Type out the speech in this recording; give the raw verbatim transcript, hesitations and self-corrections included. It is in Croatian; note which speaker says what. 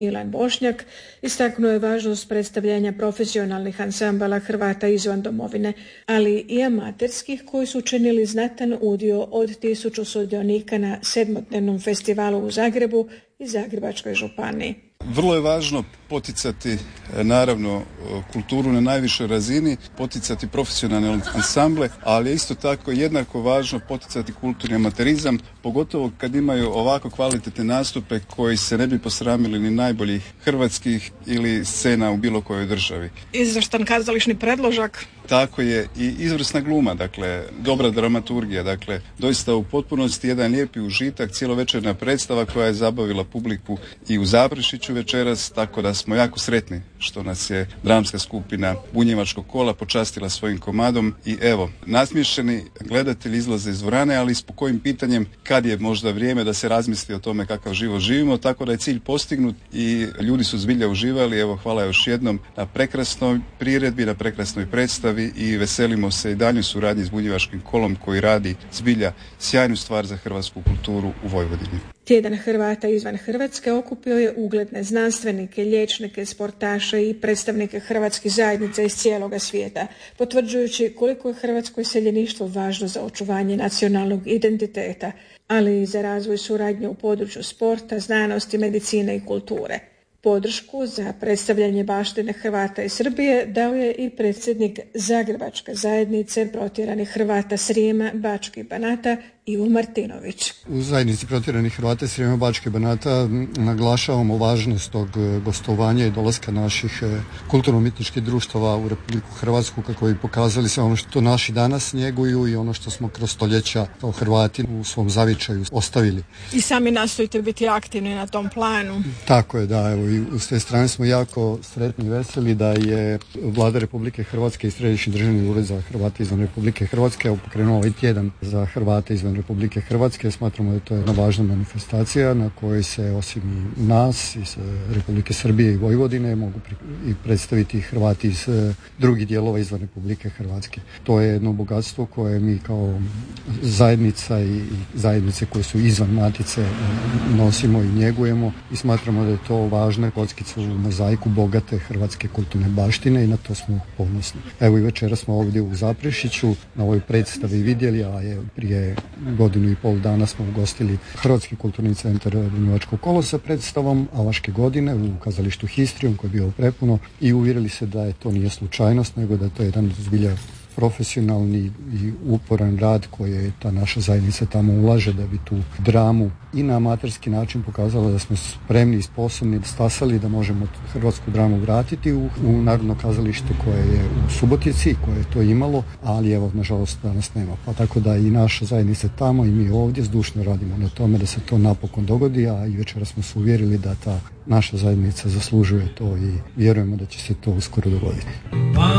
Speaker 1: Milan Bošnjak istaknuo je važnost predstavljanja profesionalnih ansambala Hrvata izvan domovine, ali i amaterskih koji su činili znatan udio od tisuću sudionika na sedmodnevnom festivalu u Zagrebu i Zagrebačkoj županiji.
Speaker 2: Vrlo je važno poticati naravno kulturu na najvišoj razini, poticati profesionalne ansamble, ali je isto tako jednako važno poticati kulturni amaterizam, pogotovo kad imaju ovako kvalitetne nastupe koji se ne bi posramili ni najboljih hrvatskih ili scena u bilo kojoj državi.
Speaker 1: Izvrstan kazališni predložak.
Speaker 2: Tako je i izvrsna gluma, dakle dobra dramaturgija, dakle doista u potpunosti jedan lijepi užitak, cijelovečerna predstava koja je zabavila publiku i u Zaprešiću večeras, tako da smo jako sretni što nas je dramska skupina Bunjevačkog kola počastila svojim komadom i evo, nasmiješeni gledatelji izlaze iz dvorane, ali s kojim pitanjem kad je možda vrijeme da se razmisli o tome kakav život živimo, tako da je cilj postignut i ljudi su zbilja uživali. Evo, hvala još jednom na prekrasnoj priredbi, na prekrasnoj predstavi i veselimo se i daljnjoj suradnji s Bunjevačkim kolom koji radi zbilja sjajnu stvar za hrvatsku kulturu u Vojvodini.
Speaker 1: Tjedan Hrvata izvan Hrvatske okupio je ugledne znanstvenike, liječnike, sportaše i predstavnike hrvatskih zajednica iz cijeloga svijeta, potvrđujući koliko je hrvatsko iseljeništvo važno za očuvanje nacionalnog identiteta, ali i za razvoj suradnje u području sporta, znanosti, medicine i kulture. Podršku za predstavljanje baštine Hrvata iz Srbije dao je i predsjednik Zagrebačke zajednice protjeranih Hrvata Srijema, Bačke i Banata Ivo Martinović.
Speaker 3: U zajednici protjeranih Hrvata Srijema, Bačke i Banata naglašavamo važnost tog gostovanja i dolaska naših kulturno-umjetničkih društava u Republiku Hrvatsku kako bi pokazali sve ono što naši danas njeguju i ono što smo kroz stoljeća kao Hrvati u svom zavičaju ostavili.
Speaker 1: I sami nastojite biti aktivni na tom planu.
Speaker 3: Tako je, da, evo i s te strane smo jako sretni i veseli da je Vlada Republike Hrvatske i Središnji državni ured za Hrvate izvan Republike Hrvatske pokrenuo ovaj tjedan za Hrvate izvan Republike Hrvatske. Smatramo da je to jedna važna manifestacija na kojoj se osim i nas iz Republike Srbije i Vojvodine mogu i predstaviti Hrvati iz drugih dijelova izvan Republike Hrvatske. To je jedno bogatstvo koje mi kao zajednica i zajednice koje su izvan matice nosimo i njegujemo i smatramo da je to važna kockica u mozaiku bogate hrvatske kulturne baštine i na to smo ponosni. Evo i večera smo ovdje u Zaprešiću na ovoj predstavi vidjeli, a je prije godinu i pol dana smo ugostili Hrvatski kulturni centar Bunjevačko kolo sa predstavom Avaške godine u kazalištu Histrion koji je bio prepuno i uvjerili se da je to nije slučajnost, nego da je to jedan zbilja profesionalni i uporan rad koje ta naša zajednica tamo ulaže da bi tu dramu i na amaterski način pokazala da smo spremni i sposobni, stasali da možemo hrvatsku dramu vratiti u, u Narodno kazalište koje je u Subotici, koje je to imalo, ali evo, nažalost, danas nema. Pa tako da i naša zajednica tamo i mi ovdje zdušno radimo na tome da se to napokon dogodi, a i večera smo se uvjerili da ta naša zajednica zaslužuje to i vjerujemo da će se to uskoro dogoditi.